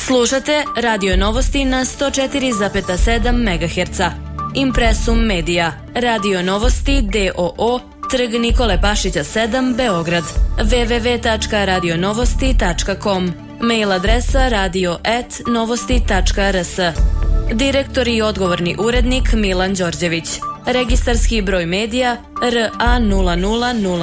Slušate Radio Novosti na 104,7 MHz. Impresum Medija. Radio Novosti d.o.o. Trg Nikole Pašića 7, Beograd. www.radionovosti.com. Mail adresa radio@novosti.rs. Direktor i odgovorni urednik Milan Đorđević. Registarski broj medija RA 0000.